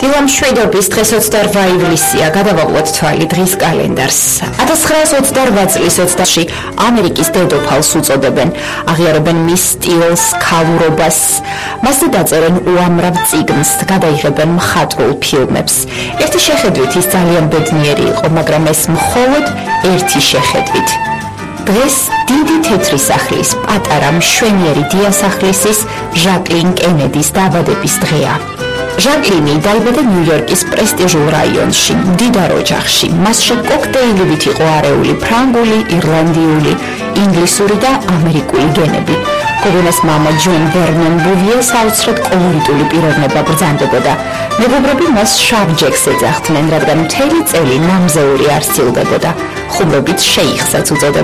ვილამ შვედობის დღეს 28 ივლისია, გადავაყოთ თვალი დღის კალენდარს. 1928 წლის 20-ში ამერიკის დედოფალს უწოდებენ, აღიარებენ მის სტილს, ქალურობას, მასზე დაწერენ უამრავ წიგნს, გადაიღებენ მხატვრულ ფილმებს. ერთი შეხედვით ის ძალიან ბედნიერი იყო, მაგრამ ეს მხოლოდ ერთი შეხედვით. დღეს დიდი თეთრი სახლის, პატარა მშვენიერი დიასახლისის ჟაკლინ კენედის დაბადების დღეა. ჟაკლინი დაიბადა ნიუ-იორკის პრესტიჟულ რაიონში, მდიდარ ოჯახში. მასში კოქტეილებით იყო არეული ფრანგული, ირლანდიული, ინგლისური და ამერიკული გენები. გოგონას მამა ჯონ ვერნონ ბუვიე საოცრად კოლორიტული პიროვნება ბრძანდებოდა. მეგობრები მას შავ ჯეკს ეძახდნენ, რადგან მთელი წელი ნამზეული არ სცილდებოდა. ხუმრობით შეიხსაც უწოდებდნენ.